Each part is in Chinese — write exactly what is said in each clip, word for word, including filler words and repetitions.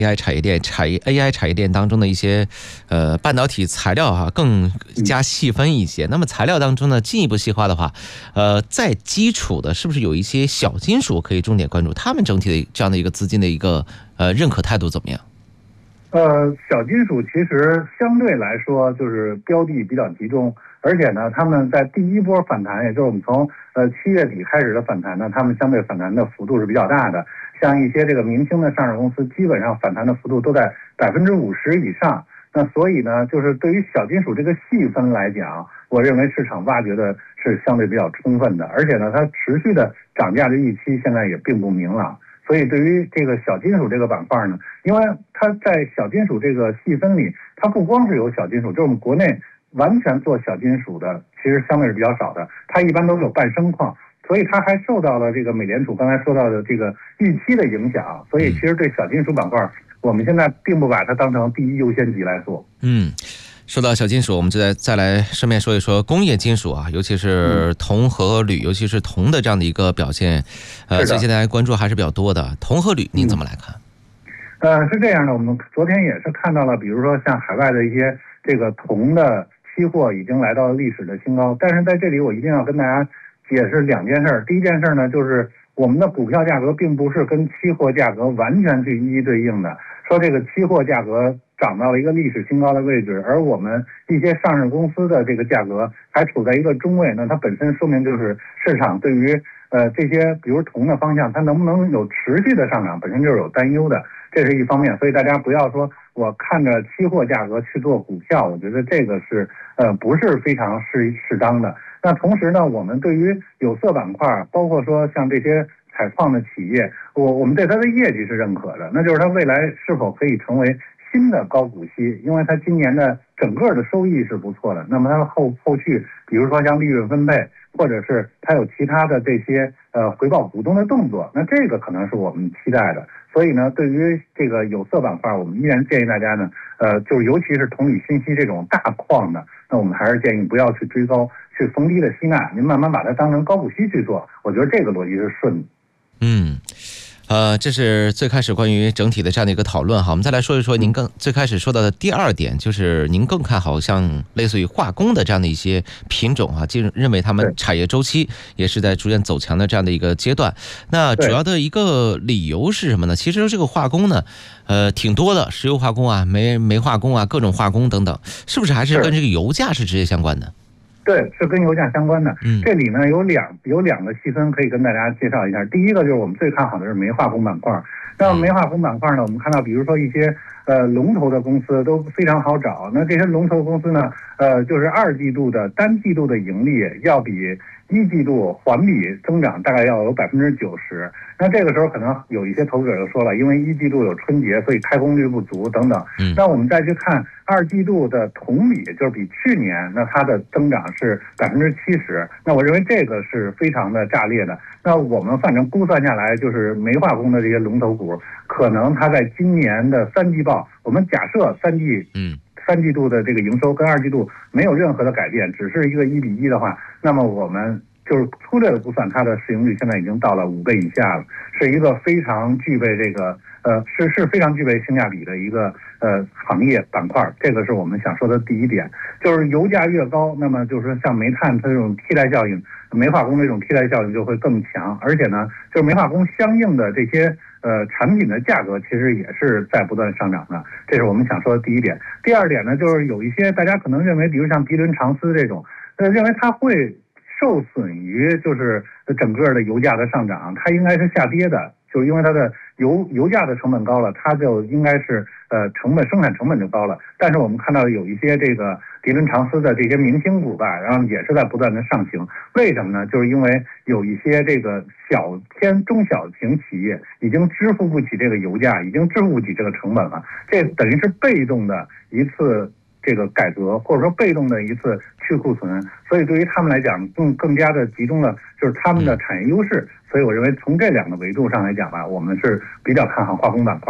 A I 产业链产业 A I 产业链当中的一些呃半导体材料哈、啊、更加细分一些。那么材料当中呢进一步细化的话，呃，在基础的是不是有一些小金属可以重点关注？他们整体的这样的一个资金的一个呃认可态度怎么样？ 呃，小金属其实相对来说就是标的比较集中，而且呢，他们在第一波反弹，也就是我们从呃七月底开始的反弹呢，他们相对反弹的幅度是比较大的。像一些这个明星的上市公司，基本上反弹的幅度都在百分之五十以上。那所以呢，就是对于小金属这个细分来讲，我认为市场挖掘的是相对比较充分的，而且呢，它持续的涨价的预期现在也并不明朗。所以对于这个小金属这个板块呢，因为它在小金属这个细分里，它不光是有小金属，就是我们国内完全做小金属的，其实相对是比较少的，它一般都是有半生矿。所以它还受到了这个美联储刚才说到的这个预期的影响，所以其实对小金属板块，我们现在并不把它当成第一优先级来做。 嗯，说到小金属，我们就再再来顺便说一说工业金属啊，尤其是铜和铝，尤其是铜的这样的一个表现，呃，最近大家关注还是比较多的。铜和铝您怎么来看？ 嗯、呃，是这样的，我们昨天也是看到了，比如说像海外的一些这个铜的期货已经来到了历史的新高，但是在这里我一定要跟大家解释两件事。第一件事呢，就是我们的股票价格并不是跟期货价格完全去一一对应的，说这个期货价格涨到了一个历史新高的位置，而我们一些上市公司的这个价格还处在一个中位，那它本身说明就是市场对于呃这些比如铜的方向，它能不能有持续的上涨，本身就是有担忧的，这是一方面。所以大家不要说我看着期货价格去做股票，我觉得这个是呃不是非常适适当的。那同时呢，我们对于有色板块，包括说像这些采矿的企业，我我们对它的业绩是认可的，那就是它未来是否可以成为新的高股息，因为它今年的整个的收益是不错的。那么它后后续，比如说像利润分配，或者是它有其他的这些呃回报股东的动作，那这个可能是我们期待的。所以呢，对于这个有色板块，我们依然建议大家呢，呃，就是尤其是铜铝锌锡这种大矿的，那我们还是建议不要去追高，去逢低的吸纳，您慢慢把它当成高股息去做，我觉得这个逻辑是顺的。 嗯。呃，这是最开始关于整体的这样的一个讨论哈。我们再来说一说您更最开始说到的第二点，就是您更看好像类似于化工的这样的一些品种哈，就认为他们产业周期也是在逐渐走强的这样的一个阶段。那主要的一个理由是什么呢？其实这个化工呢，呃，挺多的，石油化工啊、煤煤化工啊、各种化工等等，是不是还是跟这个油价是直接相关的？ 对，是跟油价相关的。 嗯， 这里呢有两有两个细分可以跟大家介绍一下。第一个就是我们最看好的是煤化工板块。那煤化工板块呢，我们看到比如说一些呃龙头的公司都非常好找。那这些龙头公司呢，呃，就是二季度的单季度的盈利要比一季度环比增长大概要有百分之九十。那这个时候可能有一些投资者就说了，因为一季度有春节，所以开工率不足等等。 嗯， 那我们再去看二季度的同比，就是比去年，那它的增长是百分之七十。那我认为这个是非常的炸裂的。那我们反正估算下来，就是煤化工的这些龙头股，可能它在今年的三季报，我们假设三季， 嗯， 三季度的这个营收跟二季度没有任何的改变，只是一个一比一的话，那么我们就是粗略的估算，它的市盈率现在已经到了五倍以下了，是一个非常具备这个呃是是非常具备性价比的一个呃行业板块。这个是我们想说的第一点，就是油价越高，那么就是像煤炭它这种替代效应，煤化工这种替代效应就会更强，而且呢，就是煤化工相应的这些呃产品的价格其实也是在不断上涨的，这是我们想说的第一点。第二点呢，就是有一些大家可能认为，比如像涤纶长丝这种，呃，认为它会受损于就是整个的油价的上涨，它应该是下跌的，就是因为它的油油价的成本高了，它就应该是呃成本生产成本就高了。但是我们看到有一些这个涤纶长丝的这些明星股吧，然后也是在不断的上行。为什么呢？就是因为有一些这个小偏中小型企业已经支付不起这个油价，已经支付不起这个成本了，这等于是被动的一次这个改革，或者说被动的一次去库存，所以对于他们来讲，更更加的集中了就是他们的产业优势。所以我认为从这两个维度上来讲吧，我们是比较看好化工板块的。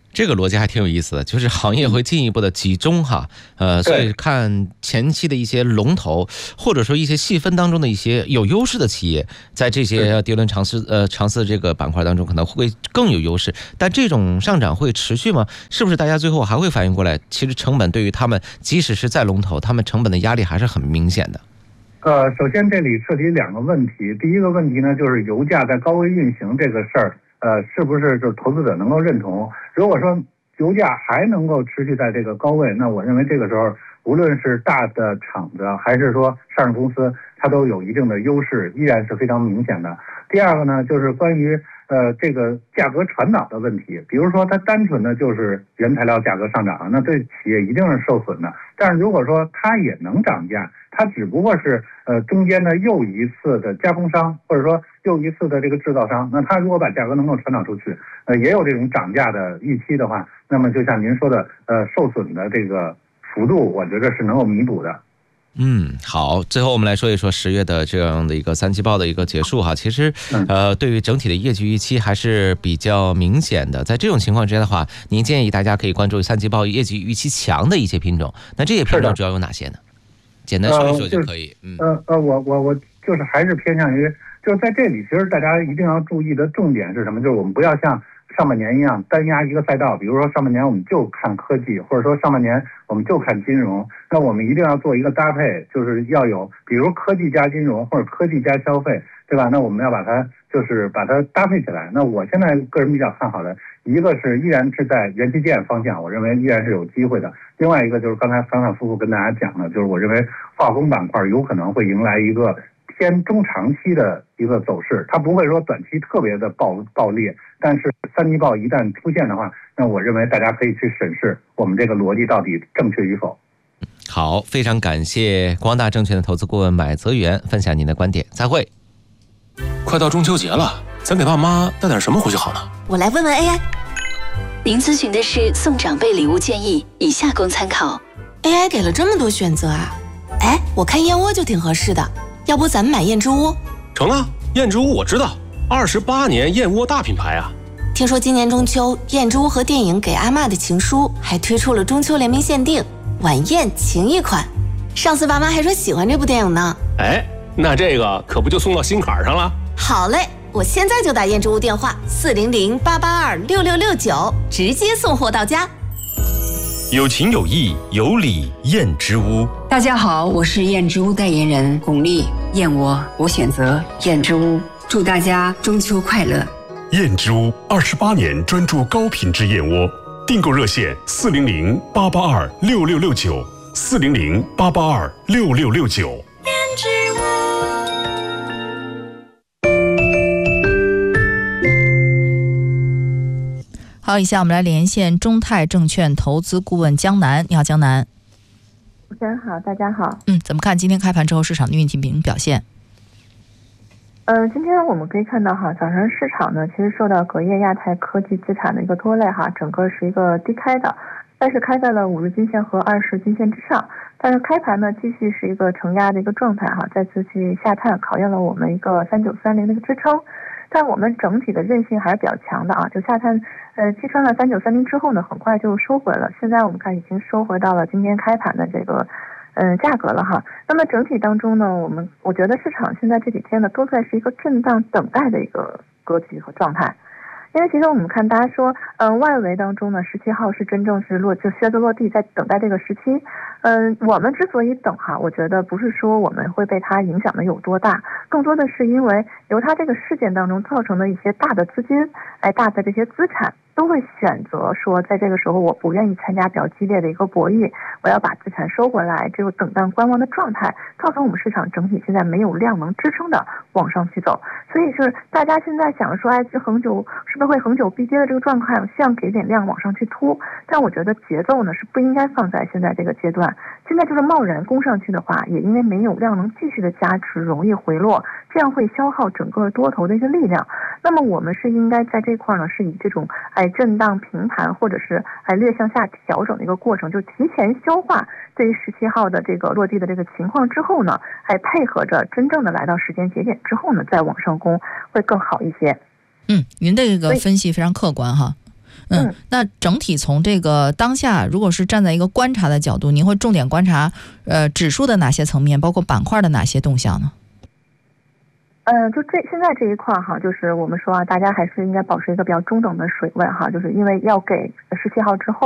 这个逻辑还挺有意思的，就是行业会进一步的集中哈，呃，所以看前期的一些龙头，或者说一些细分当中的一些有优势的企业，在这些第一轮尝试呃尝试这个板块当中可能会更有优势。但这种上涨会持续吗？是不是大家最后还会反应过来，其实成本对于他们，即使是在龙头，他们成本的压力还是很明显的？ 呃，首先这里涉及两个问题，第一个问题呢，就是油价在高位运行这个事儿。呃，是不是就投资者能够认同？如果说油价还能够持续在这个高位，那我认为这个时候，无论是大的厂子还是说上市公司，它都有一定的优势，依然是非常明显的。第二个呢，就是关于呃这个价格传导的问题，比如说它单纯的就是原材料价格上涨，那对企业一定是受损的。但是如果说它也能涨价，它只不过是呃中间的又一次的加工商，或者说又一次的这个制造商，那它如果把价格能够传导出去，呃也有这种涨价的预期的话，那么就像您说的，呃受损的这个幅度，我觉得是能够弥补的。 嗯，好，最后我们来说一说十月的这样的一个三季报的一个结束哈。其实，呃，对于整体的业绩预期还是比较明显的。在这种情况之下的话，您建议大家可以关注三季报业绩预期强的一些品种。那这些品种主要有哪些呢？简单说一说就可以。 嗯，呃呃，我我我就是还是偏向于，就是在这里，其实大家一定要注意的重点是什么？就是我们不要像上半年一样单压一个赛道，比如说上半年我们就看科技，或者说上半年我们就看金融，那我们一定要做一个搭配，就是要有比如科技加金融或者科技加消费，对吧？那我们要把它就是把它搭配起来。那我现在个人比较看好的一个是依然是在元器件方向，我认为依然是有机会的。另外一个就是刚才反反复复跟大家讲的，就是我认为化工板块有可能会迎来一个偏中长期的一个走势，它不会说短期特别的爆爆裂，但是三季报一旦出现的话，那我认为大家可以去审视我们这个逻辑到底正确与否。 好，非常感谢光大证券的投资顾问买泽元分享您的观点，再会。 快到中秋节了，咱给爸妈带点什么回去好呢？ 我来问问 A I。您咨询的是送长辈礼物建议，以下供参考。 A I 给了这么多选择啊！哎，我看燕窝就挺合适的，要不咱们买燕之屋？ 成啊，燕之屋我知道，二十八年燕窝大品牌啊。 听说今年中秋，燕之屋和电影《给阿嬷的情书》还推出了中秋联名限定晚宴情谊款。上次爸妈还说喜欢这部电影呢。 哎，那这个可不就送到心坎上了？ 好嘞，我现在就打燕之屋电话四零零八八二六六六九，直接送货到家。 有情有义有礼燕之屋。 大家好，我是燕之屋代言人巩俐。燕窝我选择燕之屋，祝大家中秋快乐。 燕之屋二十八年专注高品质燕窝，订购热线四零零八八二六六六九四零零八八二六六六九。燕之屋。 好，以下我们来连线中泰证券投资顾问江南。你好，江南。 主持人好，大家好。 嗯，怎么看今天开盘之后市场的运行表现？ 呃，今天我们可以看到哈，早上市场呢，其实受到隔夜亚太科技资产的一个拖累哈，整个是一个低开的，但是开在了五日均线和二十均线之上。但是开盘呢，继续是一个承压的一个状态哈，再次去下探，考验了我们一个三九三零的一个支撑。但我们整体的韧性还是比较强的啊，就下探呃击穿了三九三零之后呢，很快就收回了。现在我们看已经收回到了今天开盘的这个嗯、呃、价格了哈。那么整体当中呢，我们我觉得市场现在这几天呢都在是一个震荡等待的一个格局和状态。因为其实我们看大家说，嗯、呃，外围当中呢，十七号是真正是落就靴子落地，在等待这个时期。嗯、呃，我们之所以等哈，我觉得不是说我们会被它影响的有多大，更多的是因为由它这个事件当中造成的一些大的资金，哎，大的这些资产都会选择说，在这个时候我不愿意参加比较激烈的一个博弈，我要把资产收回来，这个等待观望的状态，造成我们市场整体现在没有量能支撑的往上去走。所以是大家现在想说，哎，这恒久是不是会恒久必跌的这个状态，希望给点量往上去突，但我觉得节奏呢是不应该放在现在这个阶段。现在就是贸然攻上去的话，也因为没有量能继续的加持，容易回落，这样会消耗整个多头的一个力量。那么我们是应该在这块呢，是以这种哎震荡平盘或者是哎略向下调整的一个过程，就提前消化对于十七号的这个落地的这个情况之后呢，哎配合着真正的来到时间节点之后呢，再往上攻会更好一些。 嗯，您的这个分析非常客观哈。 嗯，那整体从这个当下，如果是站在一个观察的角度，您会重点观察呃指数的哪些层面，包括板块的哪些动向呢？ 呃，就这现在这一块哈，就是我们说啊，大家还是应该保持一个比较中等的水位哈，就是因为要给十七号之后